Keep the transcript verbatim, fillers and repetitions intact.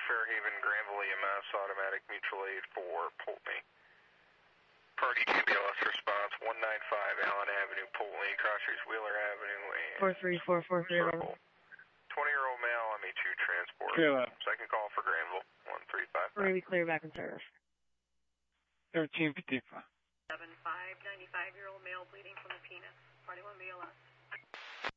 Fairhaven, Granville E M S, automatic mutual aid for Poultney. Party two B L S response, one ninety-five Allen Avenue, Poultney, cross streets Wheeler Avenue, and four three four four three Circle. twenty-year-old male, M E two transport. Clear. Second call for Granville, one three five nine. We're going to be clear back in service. thirteen fifty-five. seven five, ninety-five-year-old male bleeding from the penis. Party one B L S.